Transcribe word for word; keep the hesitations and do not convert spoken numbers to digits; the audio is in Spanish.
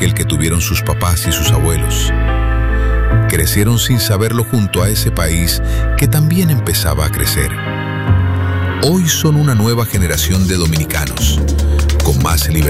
que el que tuvieron sus papás y sus abuelos. Crecieron sin saberlo junto a ese país que también empezaba a crecer. Hoy son una nueva generación de dominicanos, con más libertad